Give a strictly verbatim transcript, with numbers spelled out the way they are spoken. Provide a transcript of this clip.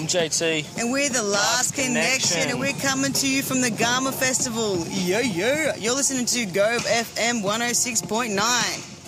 J T. And we're the Last, Last Connection. Connection, and we're coming to you from the Garma Festival. Yo, yo. You're listening to Gove F M one oh six point nine.